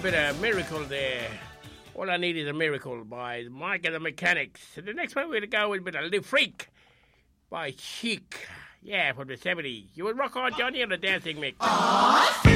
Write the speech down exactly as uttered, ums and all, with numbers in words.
bit of Miracle there. All I Need is a Miracle by Mike and the Mechanics. And the next one we're going to go with a bit of Live Freak by Chic. Yeah, from the seventies. You would rock on, Johnny, on the dancing mix.